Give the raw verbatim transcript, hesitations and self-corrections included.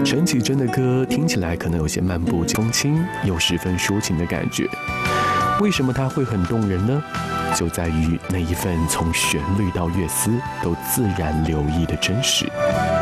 陈绮贞的歌听起来可能有些漫不经心，又十分抒情的感觉。为什么它会很动人呢？就在于那一份从旋律到乐思都自然流溢的真实。